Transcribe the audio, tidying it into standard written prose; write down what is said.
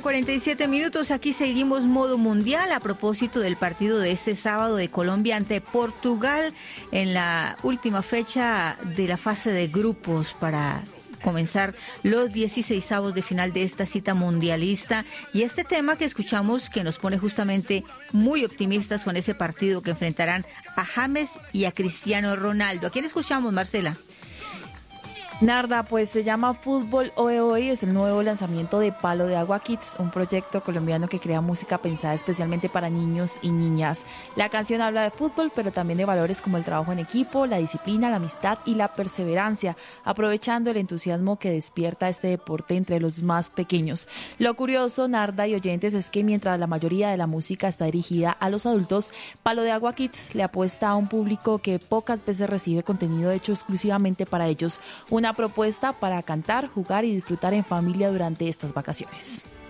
7:47. Aquí seguimos modo mundial a propósito del partido de este sábado de Colombia ante Portugal en la última fecha de la fase de grupos para comenzar los 16avos de final de esta cita mundialista. Y este tema que escuchamos que nos pone justamente muy optimistas con ese partido que enfrentarán a James y a Cristiano Ronaldo. ¿A quién escuchamos, Marcela? Narda, pues se llama Fútbol Hoy, es el nuevo lanzamiento de Palo de Agua Kids, un proyecto colombiano que crea música pensada especialmente para niños y niñas. La canción habla de fútbol, pero también de valores como el trabajo en equipo, la disciplina, la amistad y la perseverancia, aprovechando el entusiasmo que despierta este deporte entre los más pequeños. Lo curioso, Narda y oyentes, es que mientras la mayoría de la música está dirigida a los adultos, Palo de Agua Kids le apuesta a un público que pocas veces recibe contenido hecho exclusivamente para ellos. Una propuesta para cantar, jugar y disfrutar en familia durante estas vacaciones.